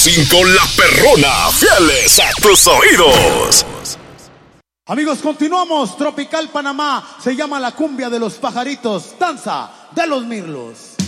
5 La Perrona, fieles a tus oídos. Amigos, continuamos. Tropical Panamá se llama La Cumbia de los Pajaritos, danza de los mirlos.